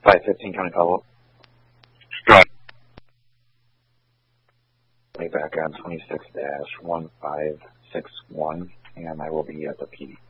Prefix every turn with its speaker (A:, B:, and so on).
A: 515 County Caldwell.
B: Strike.
A: Way back on 26-1561, and I will be at the PD.